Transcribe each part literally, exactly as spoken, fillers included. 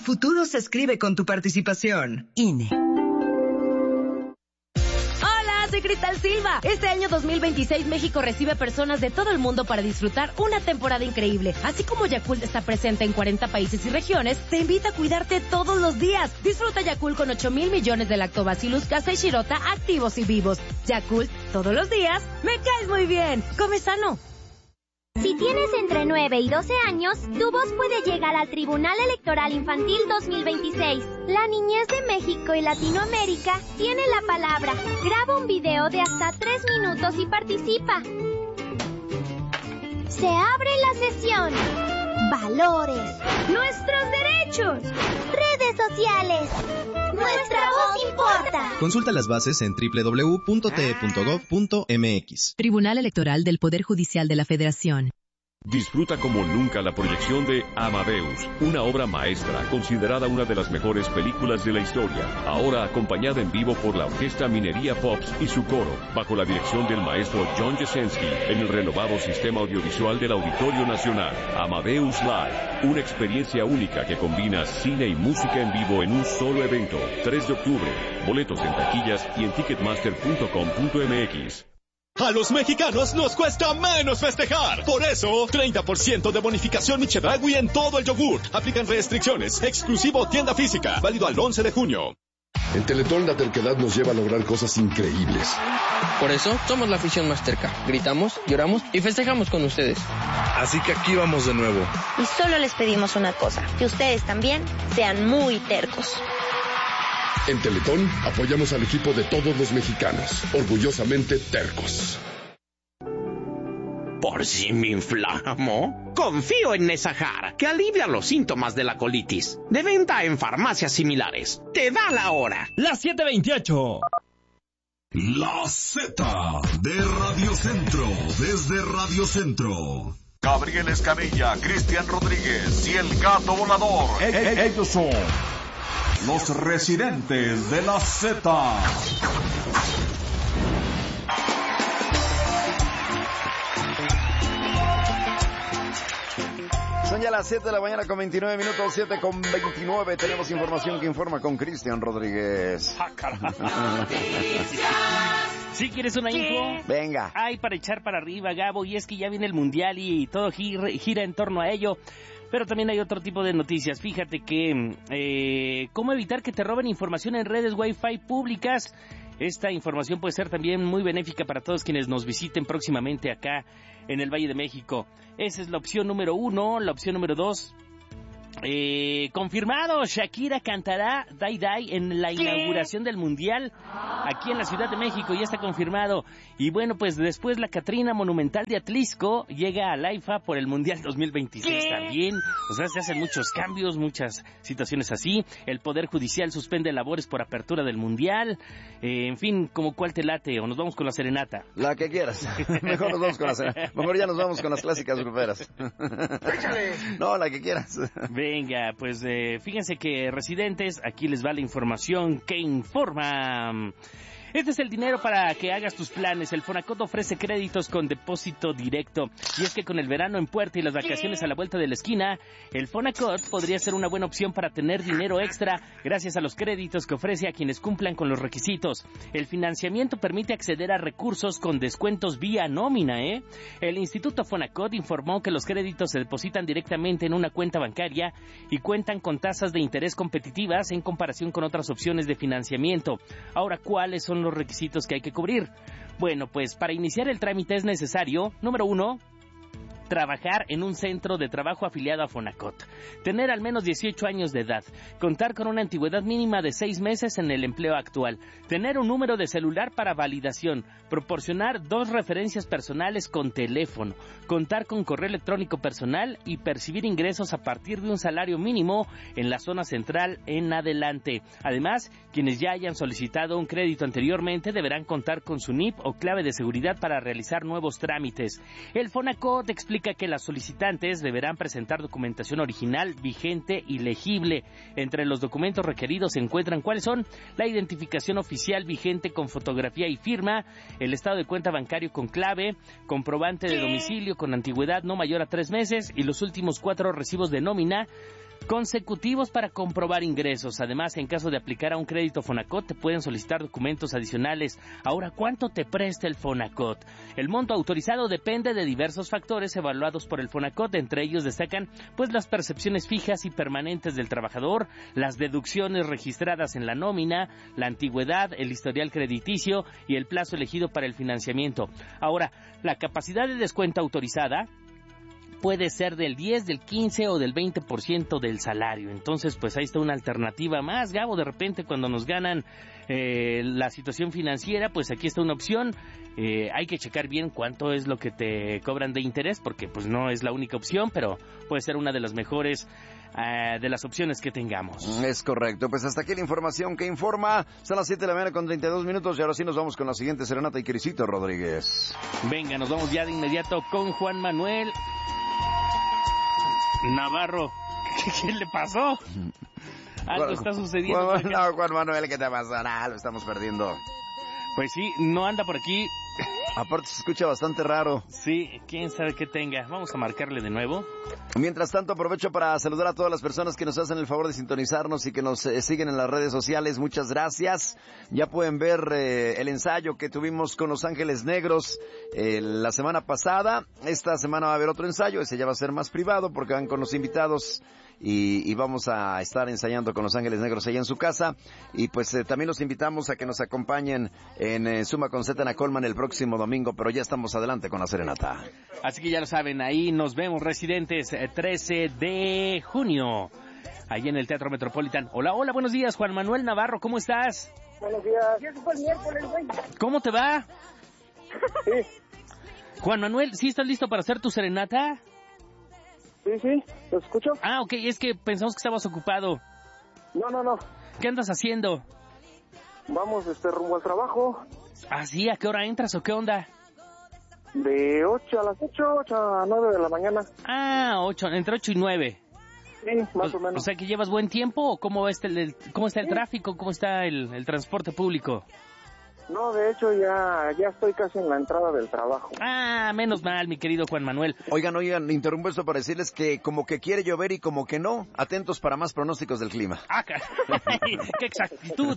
futuro se escribe con tu participación. I N E. Soy Cristal Silva. Este año dos mil veintiséis México recibe personas de todo el mundo para disfrutar una temporada increíble. Así como Yakult está presente en cuarenta países y regiones, te invita a cuidarte todos los días. Disfruta Yakult con ocho mil millones de lactobacillus casei shirota activos y vivos. Yakult, todos los días, me caes muy bien. Come sano. Si tienes entre nueve y doce años, tu voz puede llegar al Tribunal Electoral Infantil dos mil veintiséis. La niñez de México y Latinoamérica tiene la palabra. Graba un video de hasta tres minutos y participa. Se abre la sesión. Valores. Nuestros derechos. Redes sociales. Nuestra voz importa. Consulta las bases en doble u doble u doble u punto t e punto gov punto m x. Tribunal Electoral del Poder Judicial de la Federación. Disfruta como nunca la proyección de Amadeus, una obra maestra considerada una de las mejores películas de la historia, ahora acompañada en vivo por la Orquesta Minería Pops y su coro, bajo la dirección del maestro John Jasenski, en el renovado sistema audiovisual del Auditorio Nacional. Amadeus Live, una experiencia única que combina cine y música en vivo en un solo evento. tres de octubre, boletos en taquillas y en ticketmaster punto com punto m x. A los mexicanos nos cuesta menos festejar. Por eso, treinta por ciento de bonificación Chedraui en todo el yogur. Aplican restricciones. Exclusivo tienda física. Válido al once de junio. En Teletón la terquedad nos lleva a lograr cosas increíbles. Por eso, somos la afición más terca. Gritamos, lloramos y festejamos con ustedes. Así que aquí vamos de nuevo. Y solo les pedimos una cosa. Que ustedes también sean muy tercos. En Teletón apoyamos al equipo de todos los mexicanos, orgullosamente tercos. ¿Por si me inflamo? Confío en Nesahar, que alivia los síntomas de la colitis. De venta en farmacias similares. Te da la hora. Las siete veintiocho. La Z de Radio Centro, desde Radio Centro. Gabriel Escamilla, Cristian Rodríguez y el Gato Volador. E- e- ellos son los residentes de la Z. Son ya las siete de la mañana con veintinueve minutos, siete con veintinueve. Tenemos información que informa con Cristian Rodríguez. ¡Ah, carajo! ¿Sí quieres una info? Venga. Ay, para echar para arriba, Gabo, y es que ya viene el Mundial y todo gira, gira en torno a ello. Pero también hay otro tipo de noticias. Fíjate que eh, cómo evitar que te roben información en redes Wi-Fi públicas. Esta información puede ser también muy benéfica para todos quienes nos visiten próximamente acá en el Valle de México. Esa es la opción número uno. La opción número dos. Eh, confirmado, Shakira cantará Dai Dai en la ¿Qué? inauguración del Mundial aquí en la Ciudad de México, ya está confirmado. Y bueno, pues después la Catrina Monumental de Atlisco llega a la I F A por el Mundial dos mil veintiséis ¿Qué? también. O sea, se hacen muchos cambios, muchas situaciones así. El Poder Judicial suspende labores por apertura del Mundial. Eh, en fin, ¿como cuál te late? ¿O nos vamos con la serenata? La que quieras. Mejor nos vamos con la serenata. Mejor ya nos vamos con las clásicas gruperas. No, la que quieras. Venga, pues eh, fíjense que residentes, aquí les va la información que informa. Este es el dinero para que hagas tus planes. El Fonacot ofrece créditos con depósito directo. Y es que con el verano en puerta y las vacaciones a la vuelta de la esquina, el Fonacot podría ser una buena opción para tener dinero extra gracias a los créditos que ofrece a quienes cumplan con los requisitos. El financiamiento permite acceder a recursos con descuentos vía nómina, ¿eh? El Instituto Fonacot informó que los créditos se depositan directamente en una cuenta bancaria y cuentan con tasas de interés competitivas en comparación con otras opciones de financiamiento. Ahora, ¿cuáles son los requisitos que hay que cubrir? Bueno, pues para iniciar el trámite es necesario, número uno, trabajar en un centro de trabajo afiliado a Fonacot, tener al menos dieciocho años de edad, contar con una antigüedad mínima de seis meses en el empleo actual, tener un número de celular para validación, proporcionar dos referencias personales con teléfono, contar con correo electrónico personal y percibir ingresos a partir de un salario mínimo en la zona central en adelante. Además, quienes ya hayan solicitado un crédito anteriormente deberán contar con su N I P o clave de seguridad para realizar nuevos trámites. El Fonacot explica que las solicitantes deberán presentar documentación original, vigente y legible. Entre los documentos requeridos se encuentran cuáles son: la identificación oficial vigente con fotografía y firma, el estado de cuenta bancario con clave, comprobante de domicilio con antigüedad no mayor a tres meses y los últimos cuatro recibos de nómina consecutivos para comprobar ingresos. Además, en caso de aplicar a un crédito Fonacot, te pueden solicitar documentos adicionales. Ahora, ¿cuánto te presta el Fonacot? El monto autorizado depende de diversos factores evaluados por el Fonacot. Entre ellos destacan pues las percepciones fijas y permanentes del trabajador, las deducciones registradas en la nómina, la antigüedad, el historial crediticio y el plazo elegido para el financiamiento. Ahora, la capacidad de descuento autorizada puede ser del diez, del quince o del veinte por ciento del salario. Entonces, pues ahí está una alternativa más, Gabo. De repente, cuando nos ganan eh, la situación financiera, pues aquí está una opción. Eh, hay que checar bien cuánto es lo que te cobran de interés, porque pues no es la única opción, pero puede ser una de las mejores uh, de las opciones que tengamos. Es correcto. Pues hasta aquí la información que informa. Son las siete de la mañana con treinta y dos minutos y ahora sí nos vamos con la siguiente serenata y Crisito Rodríguez. Venga, nos vamos ya de inmediato con Juan Manuel Navarro. ¿Qué, qué le pasó? Algo Juan, está sucediendo. Juan, no, Juan Manuel, ¿qué te pasará? Lo estamos perdiendo. Pues sí, no anda por aquí. Aparte se escucha bastante raro. Sí, quién sabe qué tenga. Vamos a marcarle de nuevo. Mientras tanto, aprovecho para saludar a todas las personas que nos hacen el favor de sintonizarnos y que nos eh, siguen en las redes sociales. Muchas gracias. Ya pueden ver eh, el ensayo que tuvimos con Los Ángeles Negros eh, la semana pasada. Esta semana va a haber otro ensayo. Ese ya va a ser más privado porque van con los invitados. Y, y vamos a estar ensayando con Los Ángeles Negros allá en su casa. Y pues eh, también los invitamos a que nos acompañen en eh, Suma con Z en Colman el próximo domingo, pero ya estamos adelante con la serenata. Así que ya lo saben, ahí nos vemos, residentes, eh, trece de junio, ahí en el Teatro Metropolitan. Hola, hola, buenos días, Juan Manuel Navarro, ¿cómo estás? Buenos días. Ya se fue el miércoles, güey. ¿Cómo te va? Sí. Juan Manuel, ¿sí estás listo para hacer tu serenata? Sí, sí, ¿lo escucho? Ah, ok, es que pensamos que estabas ocupado. No, no, no. ¿Qué andas haciendo? Vamos, este, rumbo al trabajo. ¿Ah, sí? ¿A qué hora entras o qué onda? De ocho a las ocho, ocho a nueve de la mañana. Ah, ocho, entre ocho y nueve. Sí, más o, o menos. O sea, ¿que llevas buen tiempo o cómo está el, el, cómo está el sí. tráfico? ¿Cómo está el, el transporte público? No, de hecho ya ya estoy casi en la entrada del trabajo. Ah, menos mal, mi querido Juan Manuel. Oigan, oigan, interrumpo esto para decirles que como que quiere llover y como que no. Atentos para más pronósticos del clima. ¡Ah, qué exactitud!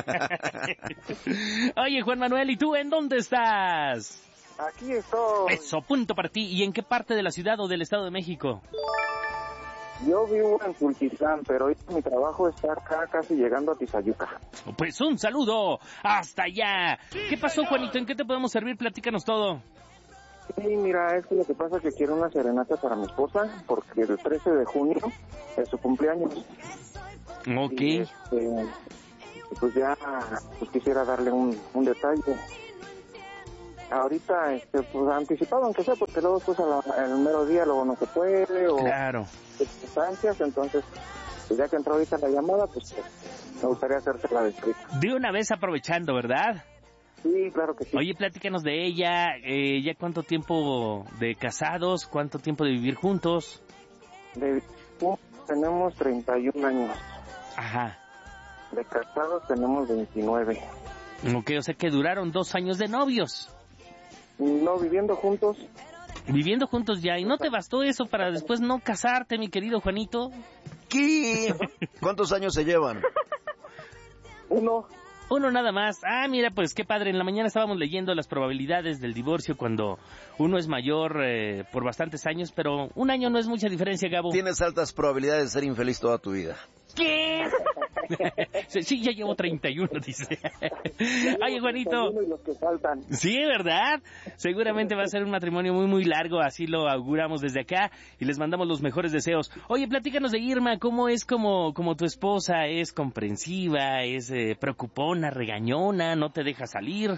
Oye, Juan Manuel, ¿y tú en dónde estás? Aquí estoy. Eso, punto para ti. ¿Y en qué parte de la ciudad o del Estado de México? Yo vivo en Tultitlán, pero mi trabajo está acá casi llegando a Tizayuca. Pues un saludo hasta allá. ¿Qué pasó, Juanito? ¿En qué te podemos servir? Platícanos todo. Sí, mira, es que lo que pasa es que quiero una serenata para mi esposa, porque el trece de junio es su cumpleaños. Ok. Y, este, pues ya pues quisiera darle un, un detalle. Ahorita, este, pues anticipado, aunque sea, porque luego pues el mero día luego no se puede, o claro. circunstancias, entonces, pues ya que entró ahorita la llamada, pues me gustaría hacérsela de escrito. De una vez aprovechando, ¿verdad? Sí, claro que sí. Oye, platícanos de ella, eh, ¿ya cuánto tiempo de casados, cuánto tiempo de vivir juntos? De uh, tenemos treinta y un años. Ajá. De casados tenemos veintinueve. Ok, o sea que duraron dos años de novios. No, viviendo juntos. Viviendo juntos ya, ¿y no te bastó eso para después no casarte, mi querido Juanito? ¿Qué? ¿Cuántos años se llevan? Uno. Uno nada más. Ah, mira, pues qué padre. En la mañana estábamos leyendo las probabilidades del divorcio cuando uno es mayor eh, por bastantes años, pero un año no es mucha diferencia, Gabo. Tienes altas probabilidades de ser infeliz toda tu vida. ¿Qué? Sí, ya llevo treinta y uno, dice. Oye, Juanito. Y los que faltan. Sí, ¿verdad? Seguramente va a ser un matrimonio muy, muy largo, así lo auguramos desde acá y les mandamos los mejores deseos. Oye, platícanos de Irma, ¿cómo es como, como tu esposa? ¿Es comprensiva? ¿Es eh, preocupona, regañona? ¿No te deja salir?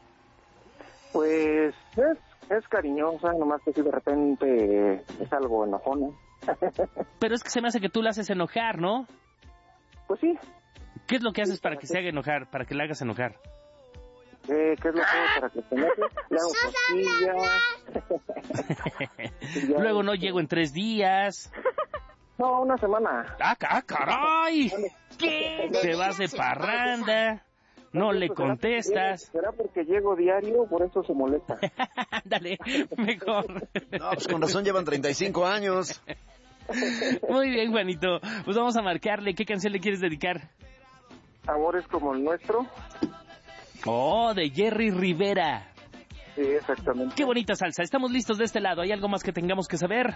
Pues es, es cariñosa, nomás que si de repente es algo enojona. Pero es que se me hace que tú la haces enojar, ¿no? Pues sí. ¿Qué es lo que haces para que se haga enojar, para que la hagas enojar? Eh, ¿Qué es lo que hago para que se enoje? Le hago cosquillas. Luego no llego en tres días. No, una semana. ¡Ah, caray! ¿Qué? Te vas de parranda, no le contestas. ¿Será porque llego diario? Por eso se molesta. Ándale, mejor. No, pues con razón llevan treinta y cinco años. Muy bien, Juanito. Pues vamos a marcarle. ¿Qué canción le quieres dedicar? Amores como el nuestro. Oh, de Jerry Rivera. Sí, exactamente. Qué bonita salsa. Estamos listos de este lado. ¿Hay algo más que tengamos que saber?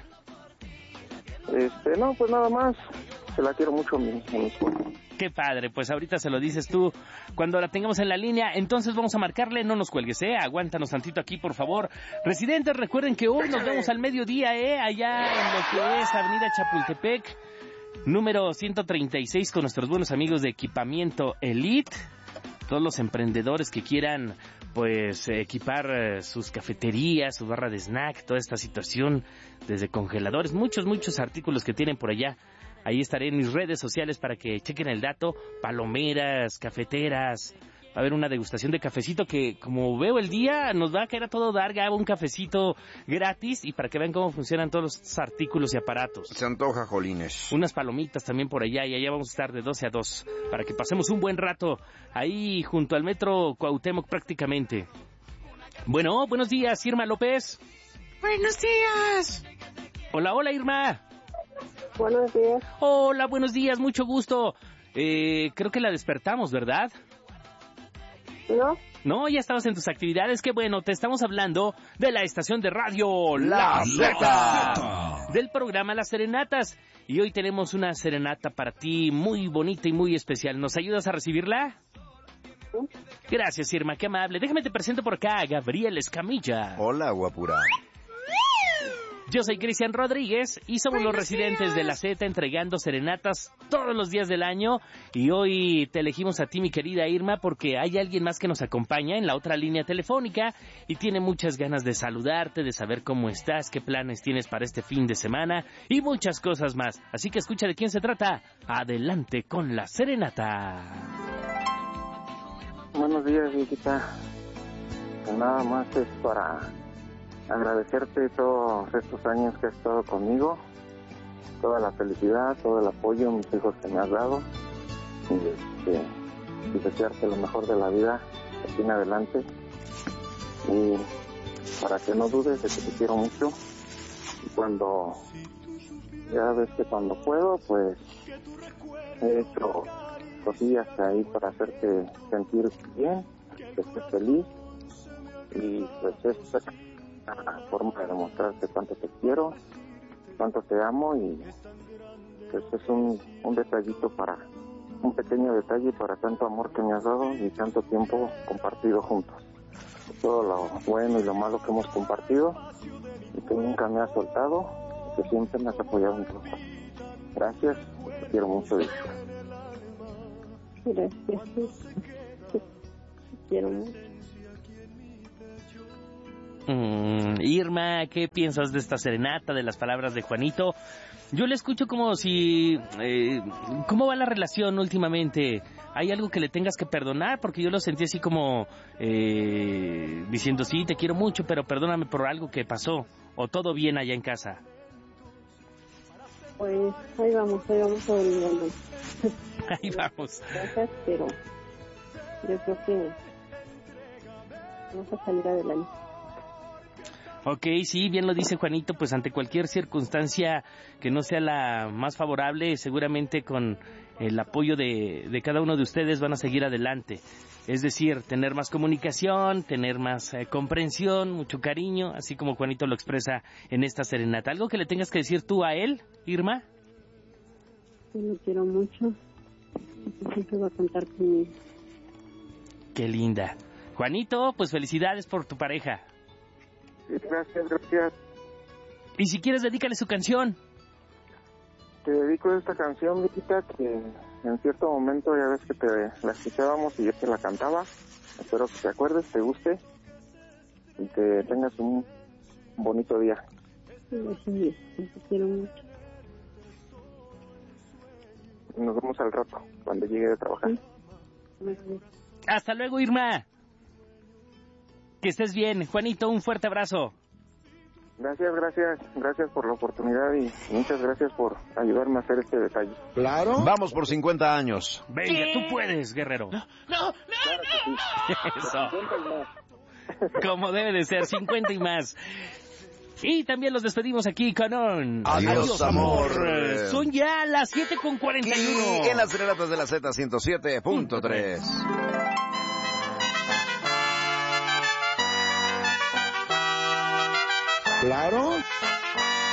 Este, no, pues nada más. Se la quiero mucho a mi, a mi esposa. Qué padre, pues ahorita se lo dices tú cuando la tengamos en la línea. Entonces vamos a marcarle, no nos cuelgues, ¿eh? Aguántanos tantito aquí, por favor. Residentes, recuerden que hoy nos vemos al mediodía, ¿eh? Allá en lo que es Avenida Chapultepec, número ciento treinta y seis, con nuestros buenos amigos de Equipamiento Elite. Todos los emprendedores que quieran, pues, equipar eh, sus cafeterías, su barra de snack, toda esta situación, desde congeladores, muchos, muchos artículos que tienen por allá. Ahí estaré en mis redes sociales para que chequen el dato. Palomeras, cafeteras. Va a haber una degustación de cafecito que, como veo el día, nos va a caer a todo dar. Hago un cafecito gratis y para que vean cómo funcionan todos los artículos y aparatos. Se antoja, jolines. Unas palomitas también por allá y allá vamos a estar de doce a dos para que pasemos un buen rato ahí junto al metro Cuauhtémoc prácticamente. Bueno, buenos días, Irma López. Buenos días. Hola, hola, Irma. Buenos días. Hola, buenos días, mucho gusto. Eh, creo que la despertamos, ¿verdad? No. No, ya estabas en tus actividades. Qué bueno, te estamos hablando de la estación de radio La, La Zeta, del programa Las Serenatas. Y hoy tenemos una serenata para ti muy bonita y muy especial. ¿Nos ayudas a recibirla? Sí. Gracias, Irma, qué amable. Déjame te presento por acá a Gabriel Escamilla. Hola, guapura. Yo soy Cristian Rodríguez y somos los residentes de La Zeta entregando serenatas todos los días del año. Y hoy te elegimos a ti, mi querida Irma, porque hay alguien más que nos acompaña en la otra línea telefónica y tiene muchas ganas de saludarte, de saber cómo estás, qué planes tienes para este fin de semana y muchas cosas más. Así que escucha de quién se trata. Adelante con la serenata. Buenos días, viejita. Nada más es para agradecerte todos estos años que has estado conmigo, toda la felicidad, todo el apoyo, mis hijos que me has dado, y, este, y desearte lo mejor de la vida aquí en adelante, y para que no dudes de que te quiero mucho, y cuando, ya ves que cuando puedo, pues he hecho cosillas ahí para hacerte sentir bien, que estés feliz, y pues es una forma de demostrarte cuánto te quiero, cuánto te amo, y pues es un, un detallito para, un pequeño detalle para tanto amor que me has dado y tanto tiempo compartido juntos. Todo lo bueno y lo malo que hemos compartido y que nunca me has soltado, y que siempre me has apoyado en todo. Gracias, te quiero mucho. Gracias, te quiero mucho. Mm, Irma, ¿qué piensas de esta serenata, de las palabras de Juanito? Yo le escucho como si... Eh, ¿Cómo va la relación últimamente? ¿Hay algo que le tengas que perdonar? Porque yo lo sentí así como eh, diciendo, sí, te quiero mucho, pero perdóname por algo que pasó. ¿O todo bien allá en casa? Pues ahí vamos, ahí vamos olvidando. Ahí vamos. Gracias, pero yo creo que vamos a salir adelante. Ok, sí, bien lo dice Juanito, pues ante cualquier circunstancia que no sea la más favorable, seguramente con el apoyo de, de cada uno de ustedes van a seguir adelante. Es decir, tener más comunicación, tener más eh, comprensión, mucho cariño, así como Juanito lo expresa en esta serenata. ¿Algo que le tengas que decir tú a él, Irma? Yo lo quiero mucho, siempre va a contar conmigo. Qué linda. Juanito, pues felicidades por tu pareja. Gracias, gracias. Y si quieres, dedícale su canción. Te dedico esta canción, Viquita, que en cierto momento ya ves que te la escuchábamos y yo te la cantaba. Espero que te acuerdes, te guste y que tengas un bonito día. Sí, te quiero mucho. Nos vemos al rato, cuando llegue de trabajar. Sí. Hasta luego, Irma. Que estés bien. Juanito, un fuerte abrazo. Gracias, gracias. Gracias por la oportunidad y muchas gracias por ayudarme a hacer este detalle. Claro. Vamos por cincuenta años. Venga, tú puedes, guerrero. No, no, no. Eso. Como debe de ser, cincuenta y más. Y también los despedimos aquí con un... Adiós, Adiós amor. amor. Son ya las siete con cuarenta y uno. Y en las relatas de la Z ciento siete punto tres. Claro.